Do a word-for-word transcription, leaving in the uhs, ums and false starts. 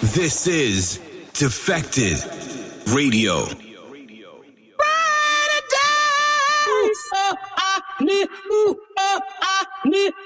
This is Defected Radio. Brighter days. Oh, I need, ooh, oh, I need.